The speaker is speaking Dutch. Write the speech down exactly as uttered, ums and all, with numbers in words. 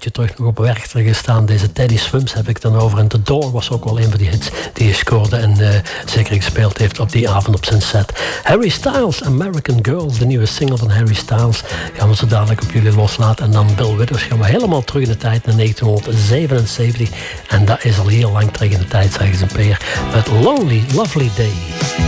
tijdje terug nog op Werchter gestaan. Deze Teddy Swims heb ik dan over. En The Door was ook wel een van die hits die hij scoorde en uh, zeker gespeeld heeft op die avond op zijn set. Harry Styles, American Girl, de nieuwe single van Harry Styles, gaan we zo dadelijk op jullie loslaten. En dan Bill Withers gaan we helemaal terug in de tijd naar negentienhonderdzevenenzeventig. En dat is al heel lang terug in de tijd, zeggen ze een peer. Met Lonely Lovely Day.